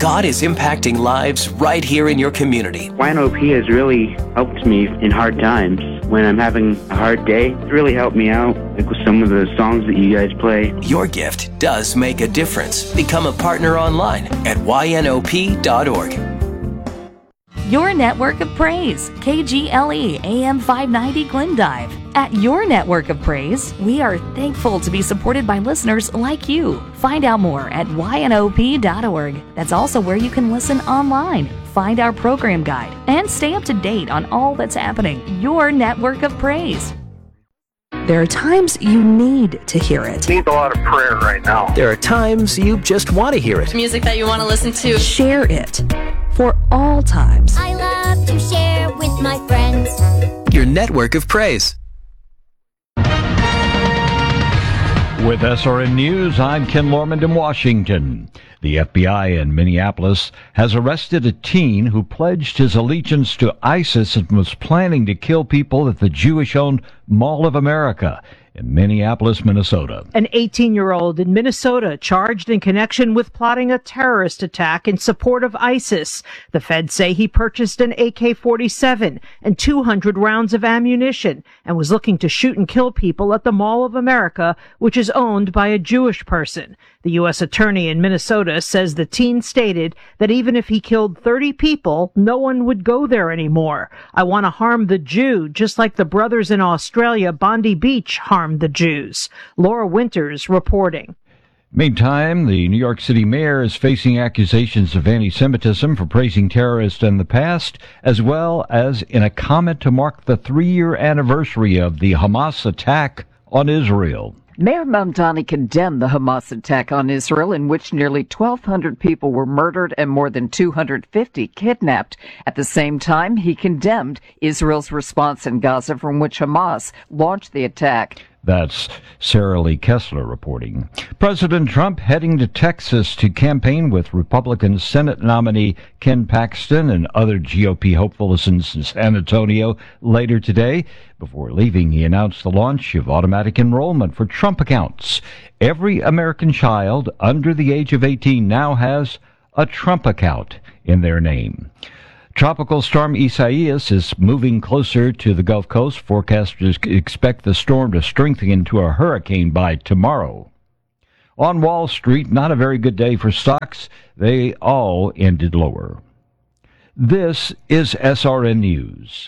God is impacting lives right here in your community. YNOP has really helped me in hard times. When I'm having a hard day, it's really helped me out, like with some of the songs that you guys play. Your gift does make a difference. Become a partner online at ynop.org. Your Network of Praise, KGLE AM 590 Glendive. At Your Network of Praise, we are thankful to be supported by listeners like you. Find out more at ynop.org. That's also where you can listen online, find our program guide, and stay up to date on all that's happening. Your Network of Praise. There are times you need to hear it. Needs a lot of prayer right now. There are times you just want to hear it. Music that you want to listen to. Share it. For all times. I love to share with my friends. Your Network of Praise. With SRN News, I'm Ken Lormand in Washington. The FBI in Minneapolis has arrested a teen who pledged his allegiance to ISIS and was planning to kill people at the Jewish-owned Mall of America in Minneapolis, Minnesota. An 18-year-old in Minnesota charged in connection with plotting a terrorist attack in support of ISIS. The feds say he purchased an AK-47 and 200 rounds of ammunition and was looking to shoot and kill people at the Mall of America, which is owned by a Jewish person. The U.S. attorney in Minnesota says the teen stated that even if he killed 30 people, no one would go there anymore. I want to harm the Jew, just like the brothers in Australia, Bondi Beach, harmed the Jews. Laura Winters reporting. Meantime, the New York City mayor is facing accusations of anti-Semitism for praising terrorists in the past, as well as in a comment to mark the 3-year anniversary of the Hamas attack on Israel. Mayor Mamdani condemned the Hamas attack on Israel, in which nearly 1,200 people were murdered and more than 250 kidnapped. At the same time, he condemned Israel's response in Gaza, from which Hamas launched the attack. That's Sarah Lee Kessler reporting. President Trump heading to Texas to campaign with Republican Senate nominee Ken Paxton and other GOP hopefuls in San Antonio later today. Before leaving, he announced the launch of automatic enrollment for Trump accounts. Every American child under the age of 18 now has a Trump account in their name. Tropical storm Isaias is moving closer to the Gulf Coast. Forecasters expect the storm to strengthen into a hurricane by tomorrow. On Wall Street, not a very good day for stocks. They all ended lower. This is SRN News.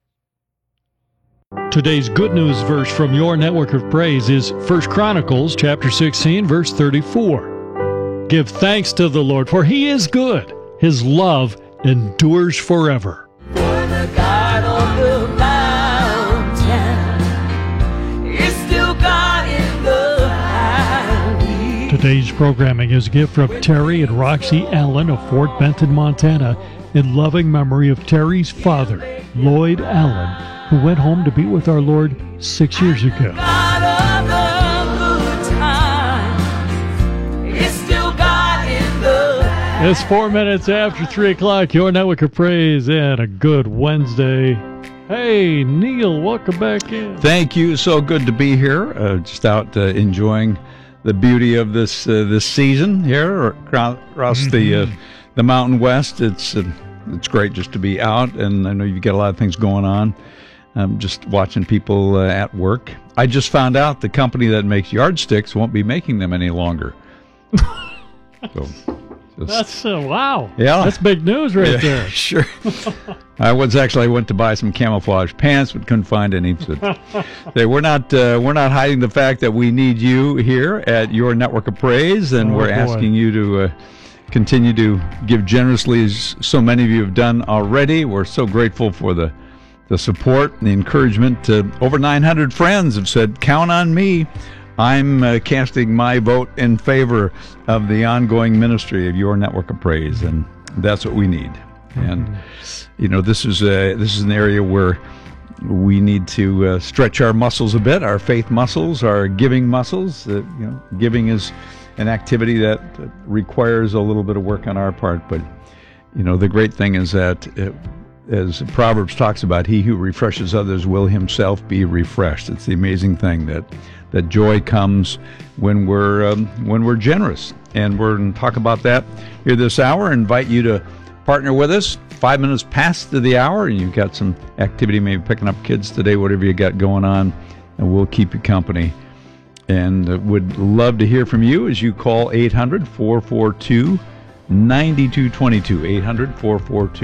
Today's good news verse from Your Network of Praise is 1 Chronicles chapter 16, verse 34. Give thanks to the Lord, for he is good. His love endures forever. For the God on the mountain is still God in the valley. Today's programming is a gift from Terry and Roxy Allen of Fort Benton, Montana, in loving memory of Terry's father, Lloyd Allen, who went home to be with our Lord 6 years ago. God of the good times is still God in the valley. It's 4 minutes after 3 o'clock. Your Network of Praise, and a good Wednesday. Hey, Neil, welcome back in. Thank you. So good to be here. Just out enjoying the beauty of this season here across the Mountain West. It's great just to be out, and I know you've got a lot of things going on. Just watching people at work. I just found out the company that makes yardsticks won't be making them any longer. That's wow. Yeah, that's big news right there. Sure. I went to buy some camouflage pants, but couldn't find any. So we're not hiding the fact that we need you here at Your Network of Praise, and we're asking you to continue to give generously, as so many of you have done already. We're so grateful for the support and the encouragement. Over 900 friends have said, count on me. I'm casting my vote in favor of the ongoing ministry of Your Network of Praise, and that's what we need. And this is an area where we need to stretch our muscles a bit, our faith muscles, our giving muscles. Giving is an activity that requires a little bit of work on our part, but the great thing is that as Proverbs talks about, he who refreshes others will himself be refreshed. It's the amazing thing that joy comes when we're generous, and we're going to talk about that here this hour. Invite you to partner with us. 5 minutes past the hour, and you've got some activity, maybe picking up kids today, whatever you got going on, and we'll keep you company. And would love to hear from you as you call 800-442-9222,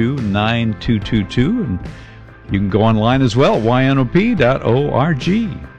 800-442-9222, and you can go online as well, ynop.org.